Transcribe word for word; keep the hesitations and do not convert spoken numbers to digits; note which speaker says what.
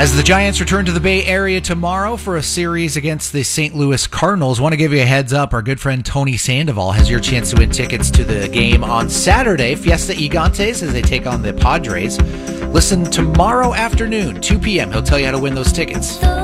Speaker 1: As the Giants return to the Bay Area tomorrow for a series against the Saint Louis Cardinals, want to give you a heads up. Our good friend Tony Sandoval has your chance to win tickets to the game on Saturday, Fiesta Gigantes, as they take on the Padres. Listen tomorrow afternoon, two p.m. He'll tell you how to win those tickets.